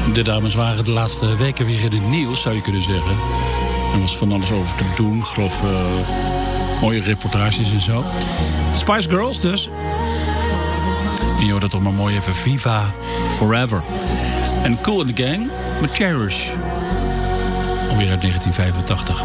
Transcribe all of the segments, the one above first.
De dames waren de laatste weken weer in het nieuws, zou je kunnen zeggen. Er was van alles over te doen. Ik geloof mooie reportages en zo. Spice Girls dus. En je hoort dat toch maar mooi even. Viva Forever. En Kool and the Gang met Cherish. Alweer uit 1985.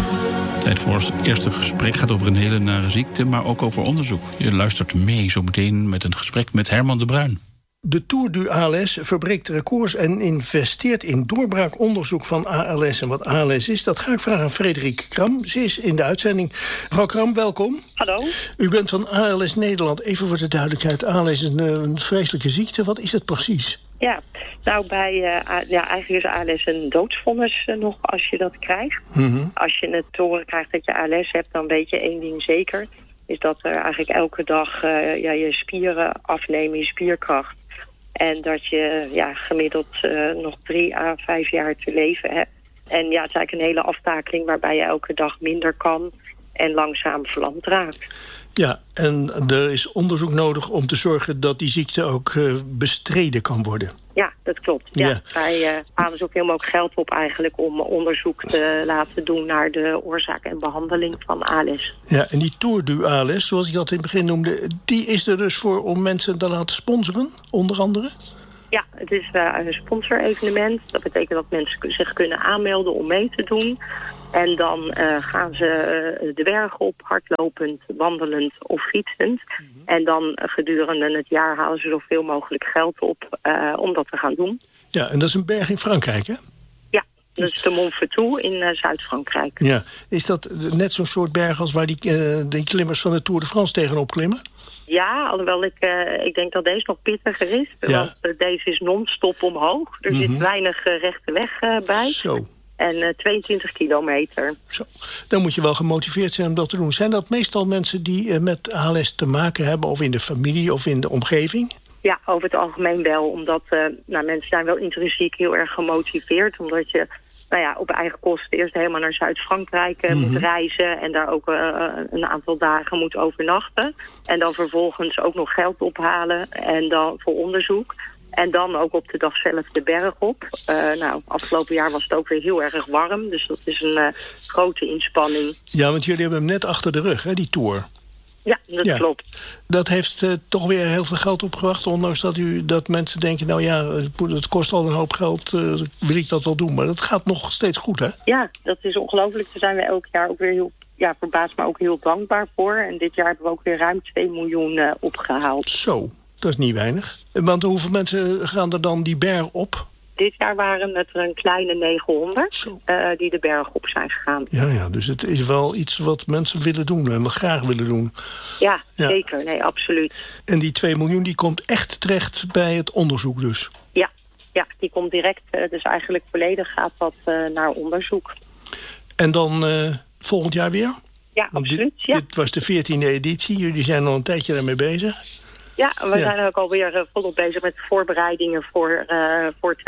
Tijd voor ons eerste gesprek. Gaat over een hele nare ziekte, maar ook over onderzoek. Je luistert mee zometeen met een gesprek met Herman de Bruin. De Tour du ALS verbreekt records en investeert in doorbraakonderzoek van ALS. En wat ALS is, dat ga ik vragen aan Frederik Kram. Ze is in de uitzending. Mevrouw Kram, welkom. Hallo. U bent van ALS Nederland. Even voor de duidelijkheid, ALS is een vreselijke ziekte. Wat is het precies? Ja, nou eigenlijk is ALS een doodsvonnis nog als je dat krijgt. Mm-hmm. Als je het te horen krijgt dat je ALS hebt, dan weet je één ding zeker. Is dat er eigenlijk elke dag je spieren afnemen, je spierkracht. En dat je gemiddeld nog 3 à 5 jaar te leven hebt. En ja, het is eigenlijk een hele aftakeling waarbij je elke dag minder kan en langzaam verlamd raakt. Ja, en er is onderzoek nodig om te zorgen dat die ziekte ook bestreden kan worden. Ja, dat klopt. Ja. Wij halen zoveel mogelijk geld op eigenlijk om onderzoek te laten doen naar de oorzaak en behandeling van ALS. Ja, en die Tour du ALS, zoals ik dat in het begin noemde, die is er dus voor om mensen te laten sponsoren, onder andere? Ja, het is een sponsorevenement. Dat betekent dat mensen zich kunnen aanmelden om mee te doen. En dan gaan ze de berg op, hardlopend, wandelend of fietsend. Mm-hmm. En dan gedurende het jaar halen ze zoveel mogelijk geld op om dat te gaan doen. Ja, en dat is een berg in Frankrijk, hè? Ja, dat is de Mont Ventoux in Zuid-Frankrijk. Ja, is dat net zo'n soort berg als waar die klimmers van de Tour de France tegenop klimmen? Ja, alhoewel ik denk dat deze nog pittiger is. Ja. Want deze is non-stop omhoog. Er zit weinig rechte weg bij. Zo. En 22 kilometer. Zo. Dan moet je wel gemotiveerd zijn om dat te doen. Zijn dat meestal mensen die met ALS te maken hebben, of in de familie of in de omgeving? Ja, over het algemeen wel. Omdat mensen zijn wel intrinsiek heel erg gemotiveerd. Omdat je op eigen kosten eerst helemaal naar Zuid-Frankrijk moet reizen. En daar ook een aantal dagen moet overnachten. En dan vervolgens ook nog geld ophalen. En dan voor onderzoek. En dan ook op de dag zelf de berg op. Afgelopen jaar was het ook weer heel erg warm. Dus dat is een grote inspanning. Ja, want jullie hebben hem net achter de rug, hè, die Tour. Ja, dat klopt. Dat heeft toch weer heel veel geld opgebracht. Ondanks dat mensen denken, het kost al een hoop geld. Wil ik dat wel doen. Maar dat gaat nog steeds goed, hè? Ja, dat is ongelooflijk. Daar zijn we elk jaar ook weer heel verbaasd, maar ook heel dankbaar voor. En dit jaar hebben we ook weer ruim 2 miljoen opgehaald. Zo. Dat is niet weinig. Want hoeveel mensen gaan er dan die berg op? Dit jaar waren het er een kleine 900 die de berg op zijn gegaan. Ja, dus het is wel iets wat mensen willen doen en graag willen doen. Ja, zeker. Nee, absoluut. En die 2 miljoen die komt echt terecht bij het onderzoek dus? Ja, die komt direct. Dus eigenlijk volledig gaat dat naar onderzoek. En dan volgend jaar weer? Ja, absoluut. Dit was de 14e editie. Jullie zijn al een tijdje daarmee bezig. Ja, we zijn ook alweer volop bezig met de voorbereidingen voor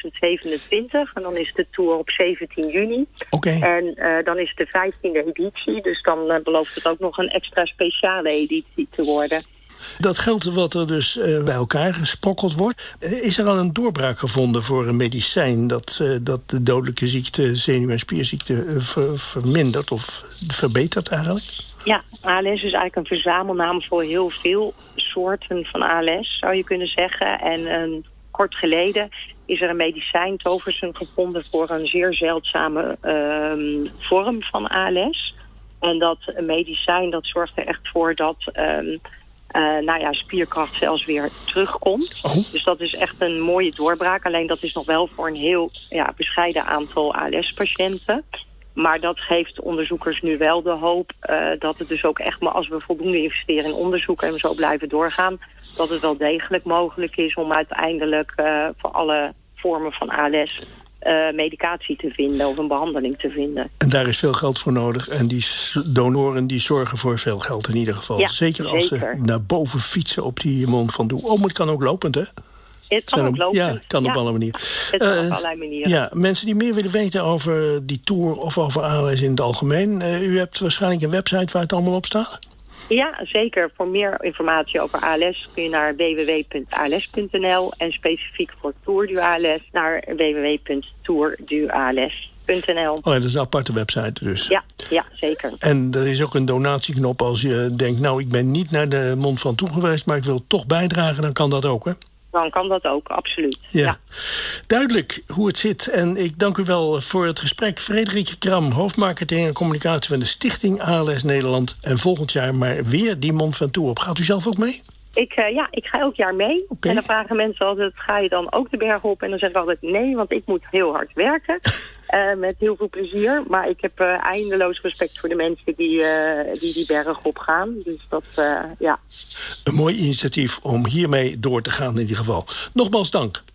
2027. En dan is de Tour op 17 juni. Okay. En dan is de 15e editie. Dus dan belooft het ook nog een extra speciale editie te worden. Dat geld wat er dus bij elkaar gesprokkeld wordt. Is er al een doorbraak gevonden voor een medicijn dat de dodelijke ziekte, zenuw- en spierziekte vermindert of verbetert eigenlijk? Ja, ALS is eigenlijk een verzamelnaam voor heel veel soorten van ALS, zou je kunnen zeggen. En kort geleden is er een medicijn, toversen, gevonden voor een zeer zeldzame vorm van ALS. En dat medicijn dat zorgt er echt voor dat spierkracht zelfs weer terugkomt. Oh. Dus dat is echt een mooie doorbraak. Alleen dat is nog wel voor een heel bescheiden aantal ALS-patiënten. Maar dat geeft onderzoekers nu wel de hoop dat het dus ook echt, maar als we voldoende investeren in onderzoek en we zo blijven doorgaan, dat het wel degelijk mogelijk is om uiteindelijk voor alle vormen van ALS medicatie te vinden of een behandeling te vinden. En daar is veel geld voor nodig en die donoren die zorgen voor veel geld in ieder geval. Ja, zeker als ze naar boven fietsen op die Mont Ventoux. Oh, maar het kan ook lopend, hè? Het kan ook lopen. Ja, het kan op alle manieren. Het kan op allerlei manieren. Ja, mensen die meer willen weten over die Tour of over ALS in het algemeen. U hebt waarschijnlijk een website waar het allemaal op staat? Ja, zeker. Voor meer informatie over ALS kun je naar www.als.nl en specifiek voor Tour du ALS naar www.tourduals.nl. Oh ja, dat is een aparte website dus. Ja, zeker. En er is ook een donatieknop als je denkt, nou, ik ben niet naar de Mont Ventoux geweest, maar ik wil toch bijdragen, dan kan dat ook, hè? Dan kan dat ook, absoluut. Ja. Duidelijk hoe het zit. En ik dank u wel voor het gesprek. Frederike Kram, hoofdmarketing en communicatie van de Stichting ALS Nederland. En volgend jaar maar weer die Mont Ventoux op. Gaat u zelf ook mee? Ik ga elk jaar mee. Okay. En dan vragen mensen altijd, ga je dan ook de berg op? En dan zeg ik altijd nee, want ik moet heel hard werken. Met heel veel plezier. Maar ik heb eindeloos respect voor de mensen die berg op gaan. Dus dat, ja. Een mooi initiatief om hiermee door te gaan in ieder geval. Nogmaals dank.